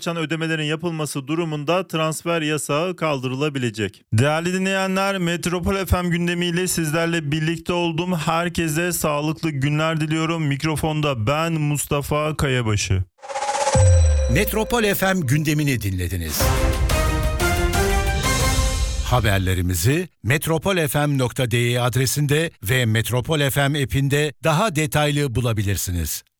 ödemelerin yapılması durumunda transfer yasağı kaldırılabilecek. Değerli dinleyenler, Metropol FM gündemiyle sizlerle birlikte oldum. Herkese sağlıklı günler diliyorum. Mikrofonda ben Mustafa Kayabaşı. Metropol FM gündemini dinlediniz. Haberlerimizi metropolfm.de adresinde ve Metropol FM app'inde daha detaylı bulabilirsiniz.